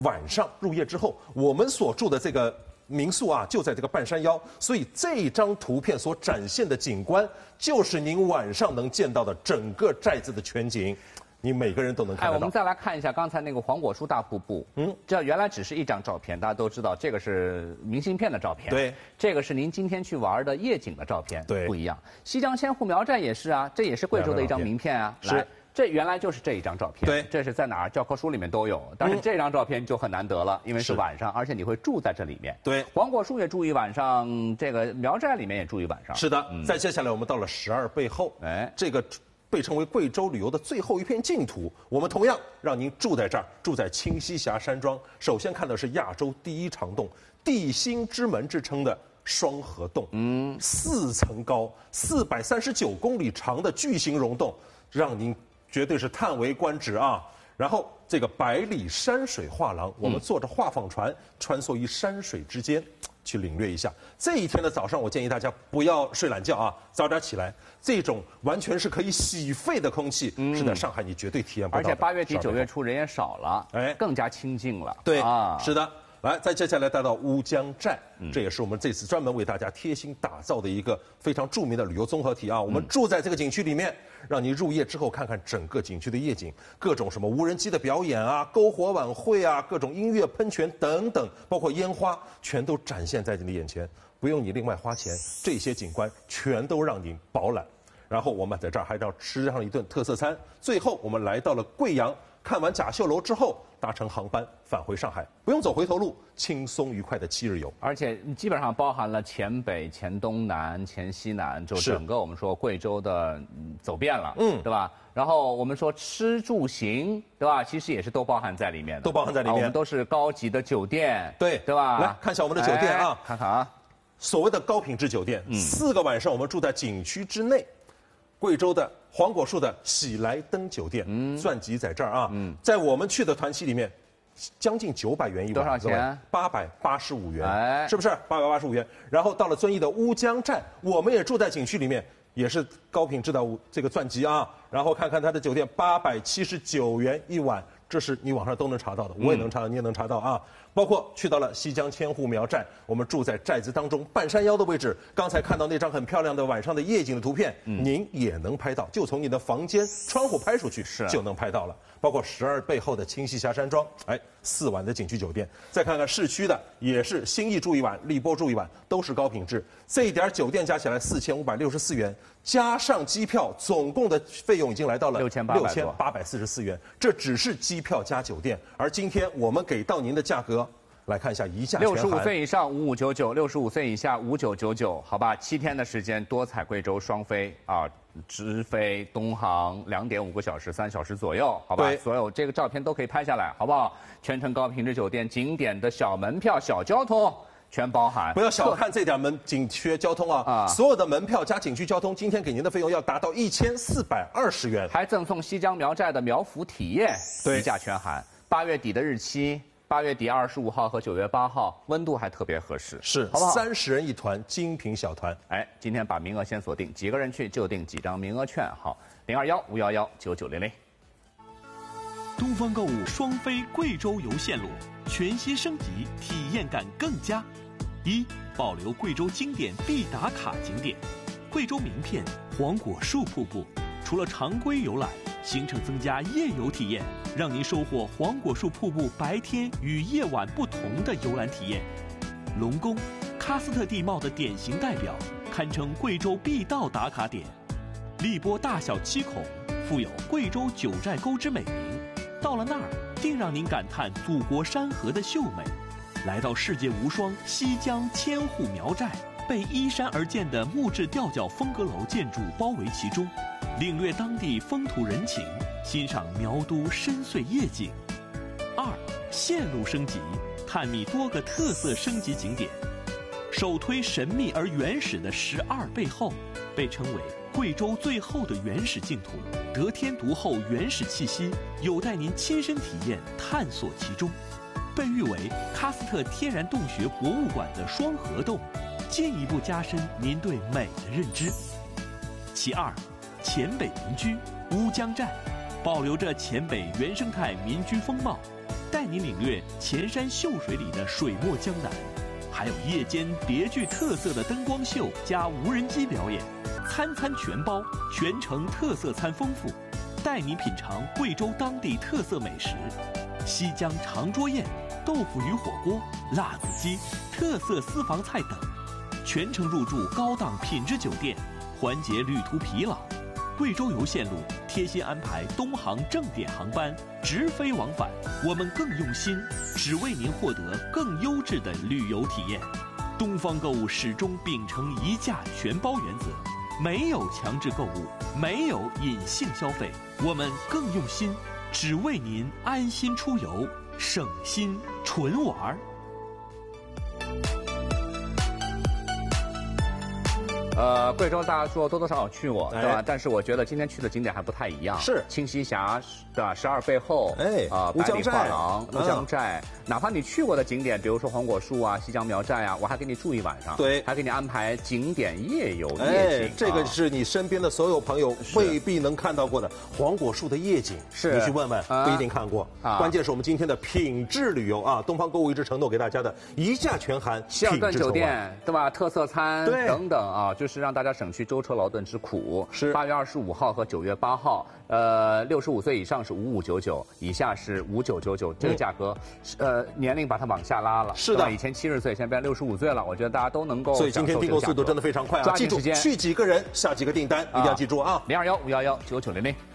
晚上入夜之后，我们所住的这个民宿啊，就在这个半山腰，所以这张图片所展现的景观，就是您晚上能见到的整个寨子的全景。你每个人都能看得到。 我们再来看一下刚才那个黄果树大瀑布。这原来只是一张照片，大家都知道这个是明信片的照片。 对， 这个是您今天去玩的夜景的照片。 对， 不一样。西江千户苗寨也是啊，这也是贵州的一张名片啊。 是， 这原来就是这一张照片。 对， 这是在哪儿？教科书里面都有。但是这张照片就很难得了，因为是晚上，而且你会住在这里面。 对， 黄果树也住一晚上，这个苗寨里面也住一晚上。 是的。再接下来我们到了12背后，这个被称为贵州旅游的最后一片净土，我们同样让您住在这儿，住在清溪峡山庄。首先看的是亚洲第一长洞，地心之门之称的双河洞，4层高、439公里长的巨型溶洞，让您绝对是叹为观止啊！然后这个百里山水画廊，我们坐着画舫船穿梭于山水之间。去领略一下这一天的早上，我建议大家不要睡懒觉啊，早点起来。这种完全是可以洗肺的空气，是在上海你绝对体验不到的。 而且8月底9月初人也少了，更加清静了。 对啊，是的。来，再接下来带到乌江寨，这也是我们这次专门为大家贴心打造的一个非常著名的旅游综合体啊。我们住在这个景区里面，让你入夜之后看看整个景区的夜景，各种什么无人机的表演啊、篝火晚会啊、各种音乐喷泉等等，包括烟花，全都展现在你的眼前，不用你另外花钱，这些景观全都让你饱览。然后我们在这儿还要吃上一顿特色餐，最后我们来到了贵阳。看完甲秀楼之后，搭乘航班返回上海，不用走回头路，轻松愉快的7日游。 而且基本上包含了黔北、黔东南、黔西南，就整个我们说贵州的走遍了，对吧？然后我们说吃住行，对吧？其实也是都包含在里面的， 都包含在里面。 我们都是高级的酒店， 对吧？ 来看一下我们的酒店啊， 看看啊， 所谓的高品质酒店，4个晚上我们住在景区之内。贵州的黄果树的喜来登酒店，钻吉在这儿啊，在我们去的团期里面，将近900元一晚， 多少钱 ？885元，是不是？885元。然后到了遵义的乌江寨，我们也住在景区里面，也是高品质的这个钻吉啊。然后看看它的酒店，879元一晚，这是你网上都能查到的，我也能查到，你也能查到啊。包括去到了西江千户苗寨，我们住在寨子当中半山腰的位置。刚才看到那张很漂亮的晚上的夜景的图片，您也能拍到，就从你的房间窗户拍出去就能拍到了。包括12背后的清溪峡山庄，4晚的景区酒店。再看看市区的，也是新义住一晚，荔波住一晚，都是高品质。这一点酒店加起来4564元，加上机票，总共的费用已经来到了6844元。这只是机票加酒店，而今天我们给到您的价格。来看一下一价全含 ，65岁以上5599，65岁以下5999，好吧，7天的时间，多彩贵州双飞啊，直飞东航2.5个小时，3小时左右，好吧，所有这个照片都可以拍下来，好不好？全程高品质酒店，景点的小门票、小交通全包含。 不要小看这点景区交通啊！所有的门票加景区交通，今天给您的费用要达到1420元， 还赠送西江苗寨的苗圃体验，一价全含。8月底的日期。8月底25号和9月8号，温度还特别合适， 是，好不好？30人一团，精品小团。 今天把名额先锁定，几个人去就定几张名额券。好，021-511-9900。 东方购物双飞贵州游线路全新升级，体验感更佳。1. 保留贵州经典必打卡景点，贵州名片黄果树瀑布。除了常规游览，行程增加夜游体验，让您收获黄果树瀑布白天与夜晚不同的游览体验。龙宫，喀斯特地貌的典型代表，堪称贵州必到打卡点。荔波大小7孔，富有贵州九寨沟之美名，到了那儿定让您感叹祖国山河的秀美。来到世界无双西江千户苗寨，被依山而建的木质吊脚风格楼建筑包围其中，领略当地风土人情，欣赏苗都深邃夜景。2. 线路升级，探秘多个特色升级景点。首推神秘而原始的12背后，被称为贵州最后的原始净土，得天独厚原始气息，有待您亲身体验探索其中。被誉为喀斯特天然洞穴博物馆的双河洞，进一步加深您对美的认知。其2，黔北民居乌江寨，保留着黔北原生态民居风貌， 带你领略前山秀水里的水墨江南，还有夜间别具特色的灯光秀加无人机表演，餐餐全包，全程特色餐丰富，带你品尝贵州当地特色美食，西江长桌宴、豆腐鱼火锅、辣子鸡、特色私房菜等，全程入住高档品质酒店，缓解旅途疲劳。贵州邮线路贴心安排东航正点航班直飞往返，我们更用心，只为您获得更优质的旅游体验。东方购物始终秉承一价全包原则，没有强制购物，没有隐性消费，我们更用心，只为您安心出游，省心纯玩。 贵州大家说多多少少去过，对吧？但是我觉得今天去的景点还不太一样。 是清溪峡，对吧？12背后， 乌江寨、 乌江寨，哪怕你去过的景点，比如说黄果树啊、西江苗寨啊，我还给你住一晚上。 对， 还给你安排景点夜游夜景。 这个是你身边的所有朋友未必能看到过的黄果树的夜景。 是， 你去问问，不一定看过。关键是我们今天的品质旅游啊，东方购物一直承诺给大家的一价全含， 希尔顿酒店，对吧？特色餐等等啊，就是让大家省去舟车劳顿之苦。 是 8月25号和9月8号，65岁以上是5599，以下是5999，这个价格，年龄把它往下拉了。 是的， 以前70岁，现在变65岁了，我觉得大家都能够。 所以今天订购速度真的非常快啊！ 抓紧时间， 去几个人下几个订单，一定要记住啊！ 021-511-9900。